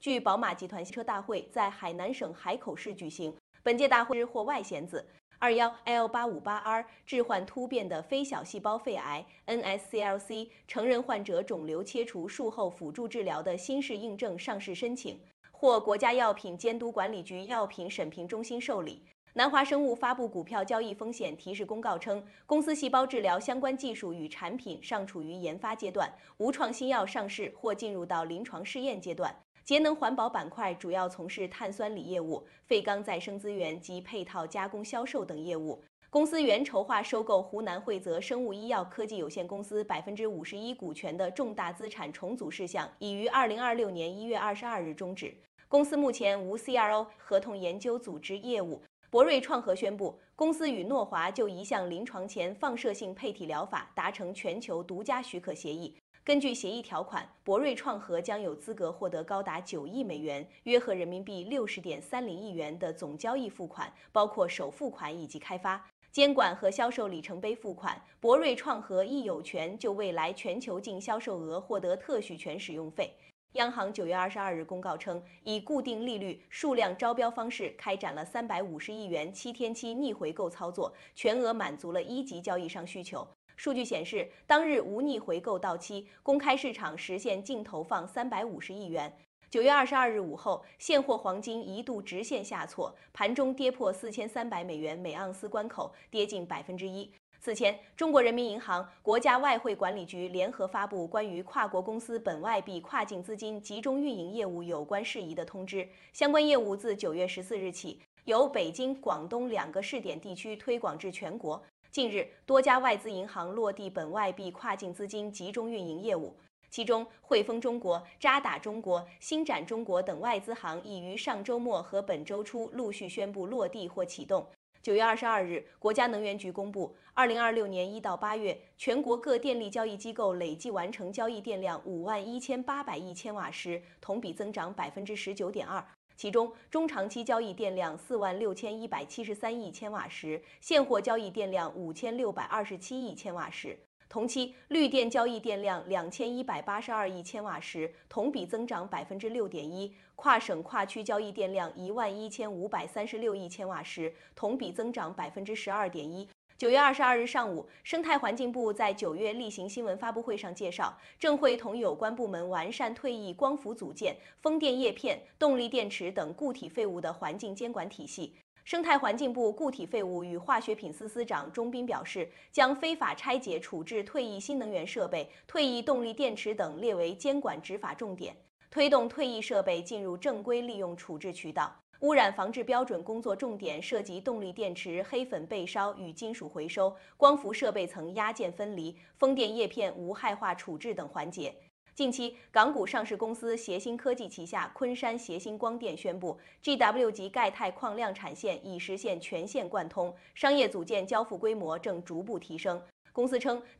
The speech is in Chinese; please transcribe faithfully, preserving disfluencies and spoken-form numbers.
据宝马集团汽车大会在海南省海口市举行，本届大会或外显子。二幺 L 八五八 R 致幻突变的非小细胞肺癌 N S C L C 成人患者肿瘤切除术后辅助治疗的新式印证上市申请，获国家药品监督管理局药品审评中心受理。南华生物发布股票交易风险提示公告称，公司细胞治疗相关技术与产品尚处于研发阶段，无创新药上市或进入到临床试验阶段。节能环保板块主要从事碳酸锂业务、废钢再生资源及配套加工销售等业务。公司原筹划收购湖南惠泽生物医药科技有限公司百分之五十一股权的重大资产重组事项，已于二零二六年一月二十二日终止。公司目前无 C R O 合同研究组织业务。博瑞创和宣布，公司与诺华就一项临床前放射性配体疗法达成全球独家许可协议。根据协议条款，博瑞创和将有资格获得高达九亿美元（约合人民币六十点三零亿元）的总交易付款，包括首付款以及开发、监管和销售里程碑付款。博瑞创和亦有权就未来全球净销售额获得特许权使用费。央行九月二十二日公告称，以固定利率数量招标方式开展了三百五十亿元七天期逆回购操作，全额满足了一级交易商需求。数据显示，当日无逆回购到期，公开市场实现净投放三百五十亿元。九月二十二日午后，现货黄金一度直线下挫，盘中跌破四千三百美元每盎司关口，跌近百分之一。此前，中国人民银行、国家外汇管理局联合发布关于跨国公司本外币跨境资金集中运营业务有关事宜的通知，相关业务自九月十四日起，由北京、广东两个试点地区推广至全国。近日，多家外资银行落地本外币跨境资金集中运营业务，其中汇丰中国、渣打中国、星展中国等外资行已于上周末和本周初陆续宣布落地或启动。九月二十二日，国家能源局公布，二零二六年一到八月，全国各电力交易机构累计完成交易电量五万一千八百亿千瓦时，同比增长百分之十九点二。其中，中长期交易电量四万六千一百七十三亿千瓦时，现货交易电量五千六百二十七亿千瓦时。同期，绿电交易电量两千一百八十二亿千瓦时，同比增长百分之六点一；跨省跨区交易电量一万一千五百三十六亿千瓦时，同比增长百分之十二点一。九月二十二日上午，生态环境部在九月例行新闻发布会上介绍，正会同有关部门完善退役光伏组件、风电叶片、动力电池等固体废物的环境监管体系。生态环境部固体废物与化学品司司长钟斌表示，将非法拆解处置退役新能源设备、退役动力电池等列为监管执法重点，推动退役设备进入正规利用处置渠道。污染防治标准工作重点涉及动力电池黑粉被烧与金属回收、光伏设备层压件分离、风电叶片无害化处置等环节。近期，港股上市公司协鑫科技旗下昆山协鑫光电宣布 ，G W 级钙钛矿量产线已实现全线贯通，商业组件交付规模正逐步提升。公司称，